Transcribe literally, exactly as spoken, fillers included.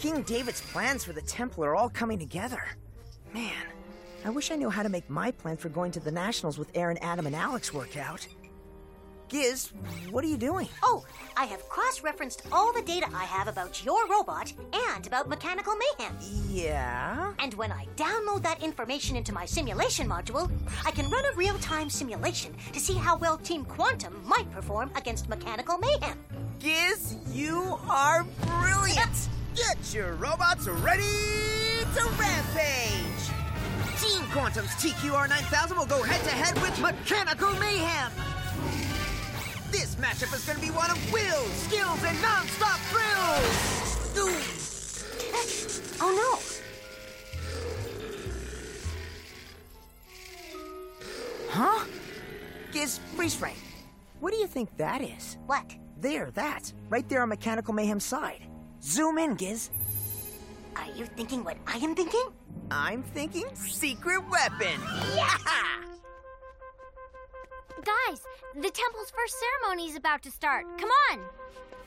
King David's plans for the temple are all coming together. Man, I wish I knew how to make my plan for going to the Nationals with Aaron, Adam, and Alex work out. Giz, what are you doing? Oh, I have cross-referenced all the data I have about your robot and about Mechanical Mayhem. Yeah? And when I download that information into my simulation module, I can run a real-time simulation to see how well Team Quantum might perform against Mechanical Mayhem. Giz, you are brilliant! Get your robots ready to rampage! Team Quantum's T Q R nine thousand will go head-to-head with Mechanical Mayhem! This matchup is going to be one of will, skills, and non-stop thrills! Ooh. Oh no! Huh? Giz, freeze frame. What do you think that is? What? There, that. Right there on Mechanical Mayhem's side. Zoom in, Giz. Are you thinking what I am thinking? I'm thinking secret weapon. Yeah! Guys, the temple's first ceremony is about to start. Come on!